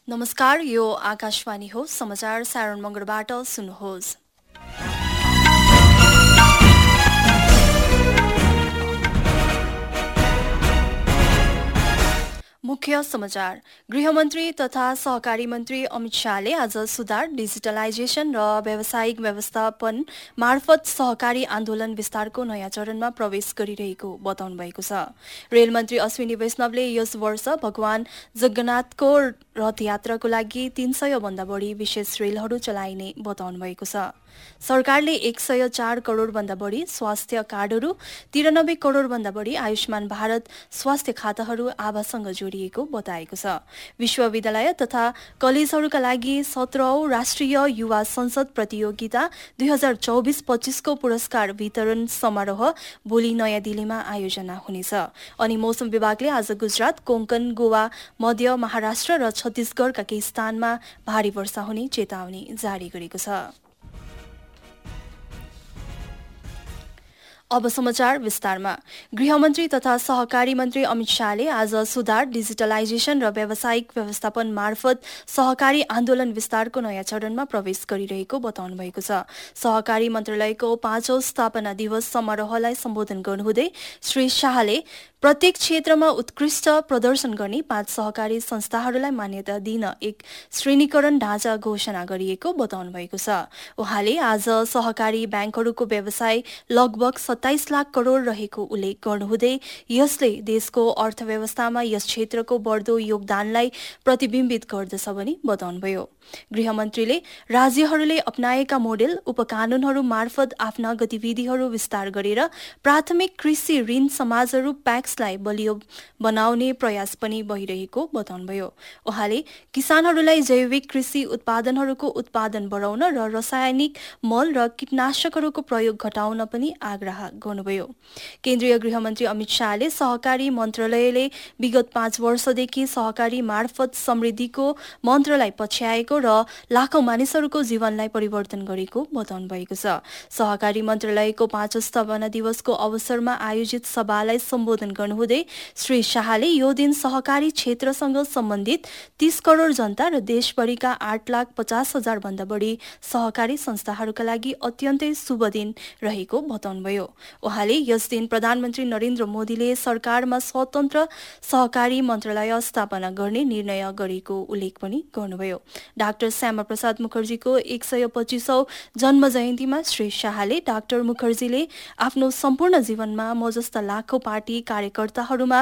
नमस्कार, यो आकाशवाणी हो। समाचार सारण मगरबाट सुन्नुहोस्। मुख्य समाचार। गृहमन्त्री तथा सहकारी मन्त्री अमित शाहले आज सुधार, डिजिटलाइजेसन र व्यावसायिक व्यवस्थापन मार्फत सहकारी आन्दोलन विस्तारको नयाँ चरणमा प्रवेश गरिरहेको बताउनु भएको छ। रेल मन्त्री अश्विनी वैष्णवले यस वर्ष भगवान जगन्नाथको रथयात्राको लागि 300 भन्दा बढी विशेष रेलहरू चलाइने बताउनु भएको छ। सरकारले 104 करोड भन्दा बढी स्वास्थ्य कार्डहरू, 93 करोड भन्दा बढी आयुष्मान भारत स्वास्थ्य खाताहरू आभासँग जोडिएको बताएको छ। विश्वविद्यालय तथा कलेजहरूका लागि 17औं राष्ट्रिय युवा संसद प्रतियोगिता 2024-25 को पुरस्कार वितरण समारोह भोलि नयाँ दिल्लीमा आयोजना हुनेछ। अनि मौसम विभागले आज गुजरात, कोंकण, गोवा, मध्य महाराष्ट्र र छत्तीसगढ़का केही स्थानमा भारी वर्षा हुने चेतावनी जारी गरेको छ। अब समाचार विस्तारमा। गृहमन्त्री तथा सहकारी मन्त्री अमित शाहले आज सुधार, डिजिटलाइजेसन र व्यावसायिक व्यवस्थापन मार्फत सहकारी आन्दोलन विस्तारको नयाँ चरणमा प्रवेश गरिरहेको बताउनु भएको छ। सहकारी मन्त्रालयको 5औं स्थापना दिवस समारोहलाई सम्बोधन गर्नुहुँदै श्री शाहले प्रत्येक क्षेत्रमा उत्कृष्ट प्रदर्शन गर्ने 5 सहकारी संस्थाहरूलाई मान्यता दिन एक श्रेणीकरण ढाँचा घोषणा गरिएको बताउनु भएको छ। उहाँले आज सहकारी ब्याङ्कहरूको व्यवसाय लगभग 27 लाख करोड रहेको उल्लेख गर्नुहुँदै यसले देशको अर्थव्यवस्थामा यस क्षेत्रको बढ्दो योगदानलाई प्रतिबिम्बित गर्दछ भनी बताउनुभयो। गृहमन्त्रीले राज्यहरूले अपनाएका मोडेल उपकानूनहरू मार्फत आफ्ना गतिविधिहरू विस्तार गरेर प्राथमिक कृषि ऋण समाजहरू प्याक्सलाई बलियो बनाउने प्रयास पनि भइरहेको बताउनुभयो। उहाँले किसानहरूलाई जैविक कृषि उत्पादनहरूको उत्पादन बढाउन र रासायनिक मल र कीटनाशकहरूको प्रयोग घटाउन पनि आग्रह गर्नुभयो। केन्द्रीय गृहमन्त्री अमित शाहले सहकारी मन्त्रालयले विगत 5 वर्षदेखि सहकारी मार्फत समृद्धिको मन्त्रलाई पछ्याएको र लाखौं मानिसहरूको जीवनलाई परिवर्तन गरेको बताउनु भएको छ। सहकारी मन्त्रालयको 5औं स्थापना दिवसको अवसरमा आयोजित सभालाई सम्बोधन गर्नुहुँदै श्री शाहले यो दिन सहकारी क्षेत्रसँग सम्बन्धित 30 करोड जनता र देशभरिका 8,50,000 भन्दा बढी सहकारी संस्थाहरूका लागि अत्यन्तै शुभ दिन रहेको बताउनुभयो। उहाँले यस दिन प्रधानमन्त्री नरेन्द्र मोदीले सरकारमा स्वतन्त्र सहकारी मन्त्रालय स्थापना गर्ने निर्णय गरेको उल्लेख पनि गर्नुभयो। डाक्टर श्यामा प्रसाद मुखर्जीको 125औं जन्म जयन्तीमा श्री शाहले डाक्टर मुखर्जीले आफ्नो सम्पूर्ण जीवनमा म जस्ता लाखौं पार्टी कार्यकर्ताहरूमा